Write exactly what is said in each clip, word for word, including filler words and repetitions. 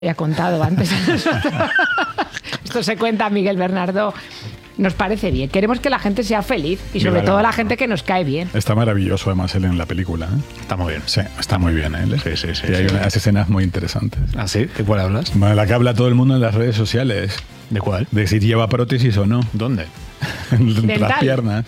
ya contado antes. Esto se cuenta Miguel Bernardo. Nos parece bien. Queremos que la gente sea feliz y sobre todo la gente que nos cae bien. Está maravilloso además él en la película, ¿eh? Está muy bien. Sí, está muy bien él. Sí, sí, sí. Y hay sí. unas escenas muy interesantes. ¿Ah, sí? ¿De cuál hablas? Bueno, la que habla todo el mundo en las redes sociales. ¿De cuál? De si lleva prótesis o no. ¿Dónde? Entre las piernas.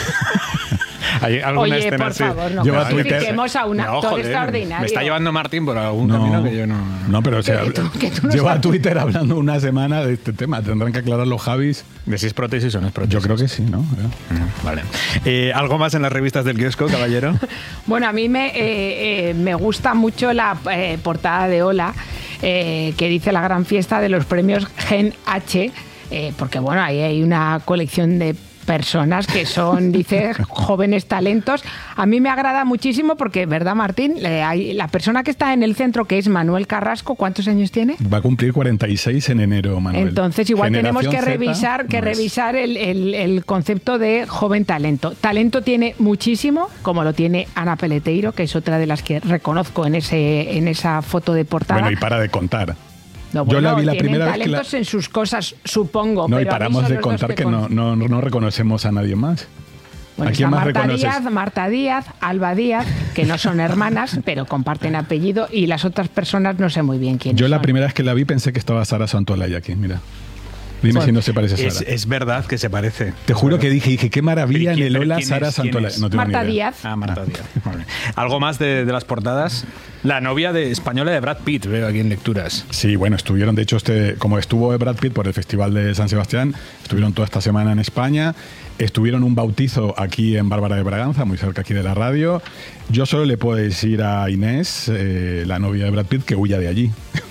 ¿Hay alguna Oye, escena por así? favor, no Lleva clasifiquemos a un No, actor joder, extraordinario. Me está llevando Martín por algún No, camino que yo no... no, pero o sea, Que tú- que tú no lleva sabes. Twitter hablando una semana de este tema. Tendrán que aclarar los Javis. ¿De si es prótesis o no es prótesis? Yo creo que sí, ¿no? Mm, Vale. Eh, ¿Algo más en las revistas del kiosco, caballero? Bueno, a mí me, eh, eh, me gusta mucho la eh, portada de Hola, eh, que dice la gran fiesta de los premios Gen H, eh, porque bueno, ahí hay una colección de personas que son, dice, jóvenes talentos. A mí me agrada muchísimo porque, ¿verdad, Martín? Le- hay- La persona que está en el centro, que es Manuel Carrasco, ¿cuántos años tiene? Va a cumplir cuarenta y seis en enero, Manuel. Entonces igual tenemos Generación que Z, revisar que no es. revisar el, el- el concepto de joven talento. Talento tiene muchísimo, como lo tiene Ana Peleteiro, que es otra de las que reconozco en ese en esa foto de portada. Bueno, y para de contar. No, Yo la bueno, vi la tienen primera vez que la... talentos en sus cosas, supongo. No, y pero a mí paramos son de los dos contar que, no, con- no, no reconocemos a nadie más. Bueno, ¿A quién está más Marta reconoces? Díaz, Marta Díaz, Alba Díaz, que no son hermanas, pero comparten apellido, y las otras personas no sé muy bien quiénes Yo la son. primera vez que la vi pensé que estaba Sara Santolaya aquí, mira. Dime Bueno, si no se parece a Sara. Es, es verdad que se parece. Te juro que dije, dije, qué maravilla ¿Pero en quién- el pero Hola quién Sara es? ¿Quién Santolaya. es? No tengo Marta ni idea. Díaz. Ah, Marta Díaz. Vale. ¿Algo más de, de las portadas? La novia de española de Brad Pitt, veo aquí en lecturas. Sí, bueno, estuvieron, de hecho, este, como estuvo Brad Pitt por el Festival de San Sebastián, estuvieron toda esta semana en España, estuvieron un bautizo aquí en Bárbara de Braganza, muy cerca aquí de la radio. Yo solo le puedo decir a Inés, eh, la novia de Brad Pitt, que huya de allí.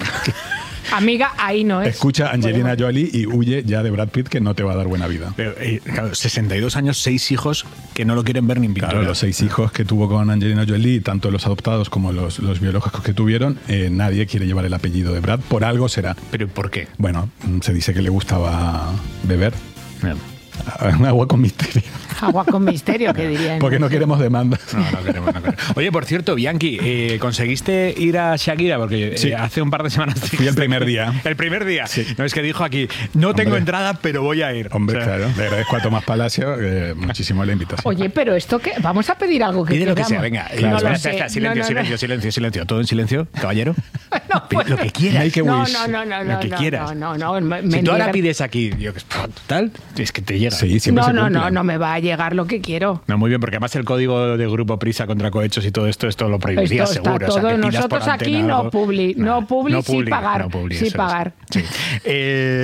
Amiga, ahí no es. Escucha a Angelina Podemos- Jolie y huye ya de Brad Pitt, que no te va a dar buena vida. Pero, eh, claro, sesenta y dos años, seis hijos que no lo quieren ver ni en pintura. Claro, los seis hijos que tuvo con Angelina Jolie, tanto los adoptados como los, los biológicos que tuvieron, eh, nadie quiere llevar el apellido de Brad, por algo será. ¿Pero por qué? Bueno, mm, se dice que le gustaba beber. Bien. Agua con misterio. Agua con misterio, que dirían. Porque no queremos demandas. No, no queremos, no queremos. Oye, por cierto, Bianchi, eh, ¿conseguiste ir a Shakira? Porque eh, Sí. hace un par de semanas... Fui el primer día. El primer día. Sí. No, es que dijo aquí, no tengo Hombre. entrada, pero voy a ir. Hombre, O sea, claro. Le agradezco a Tomás Palacio eh, muchísimo la invitación. Oye, pero esto que vamos a pedir algo que Pide lo que sea, queramos. venga. No Claro, lo espera, sé. espera, silencio, No, no, no. silencio, silencio, silencio. Todo en silencio, caballero. No, Pide lo que quieras. Make a No, wish. no, no, no, Lo no, que no, quieras. no, no, no, me- Si me tú ahora niega- pides aquí, yo, tal, es que te llega. Sí, siempre No, se no, no, cumple. no me va a llegar lo que quiero. No, muy bien, porque además el código de Grupo Prisa contra cohechos y todo esto, esto lo prohibiría Esto está seguro. o sea, todo. que pidas Nosotros por aquí antena no algo. publi- no publi, sí pagar, no publi, sí eso es. pagar. Sí. Eh,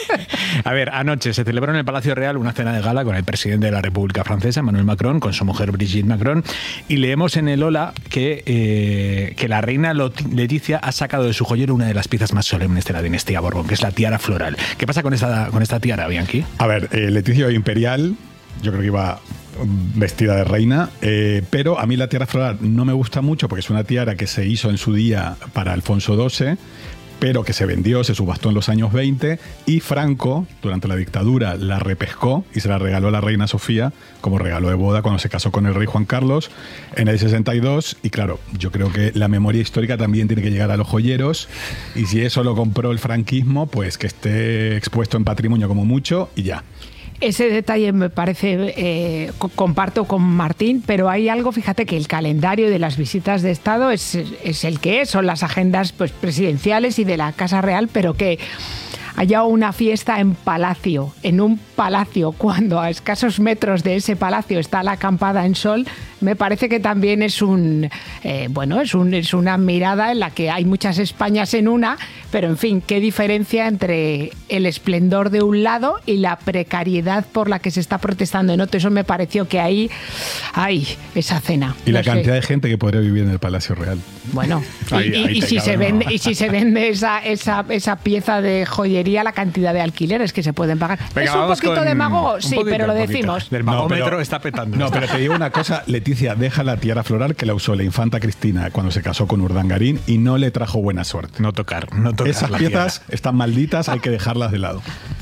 a ver, anoche se celebró en el Palacio Real una cena de gala con el presidente de la República Francesa, Emmanuel Macron, con su mujer Brigitte Macron, y leemos en el Hola que, eh, que la reina Lot- Leticia ha sacado de su joyero una de las piezas más solemnes de la dinastía Borbón, que es la tiara floral. ¿Qué pasa con esta, con esta tiara, Bianchi? A ver, eh, Leticia Imperial, yo creo que iba vestida de reina, eh, pero a mí la tiara floral no me gusta mucho porque es una tiara que se hizo en su día para Alfonso doce, pero que se vendió, se subastó en los años veinte, y Franco, durante la dictadura, la repescó y se la regaló a la reina Sofía como regalo de boda cuando se casó con el rey Juan Carlos en el sesenta y dos. Y claro, yo creo que la memoria histórica también tiene que llegar a los joyeros, y si eso lo compró el franquismo, pues que esté expuesto en patrimonio como mucho y ya. Ese detalle me parece, eh, co- comparto con Martín, pero hay algo, fíjate que el calendario de las visitas de Estado es, es el que es, son las agendas pues, presidenciales y de la Casa Real, pero que haya una fiesta en palacio, en un palacio, cuando a escasos metros de ese palacio está la acampada en sol, me parece que también es un eh, bueno, es un es una mirada en la que hay muchas Españas en una, pero en fin, qué diferencia entre el esplendor de un lado y la precariedad por la que se está protestando en otro. Eso me pareció que ahí hay esa cena. Y No la sé. cantidad de gente que podría vivir en el Palacio Real. Bueno, y, Ahí- y- ahí y te si se cabe, vende ¿no? y si se vende esa, esa, esa pieza de joyería, la cantidad de alquileres que se pueden pagar. Venga, es un vamos poquito con- de mago, un sí, poquito, pero lo un poquito. decimos. Del No, magómetro pero- está petando. No, pero te digo una cosa, Leticia, deja la tiara floral que la usó la infanta Cristina cuando se casó con Urdangarín y no le trajo buena suerte. No tocar, no tocar Esas la piezas tiara. están malditas, hay que dejarlas de lado.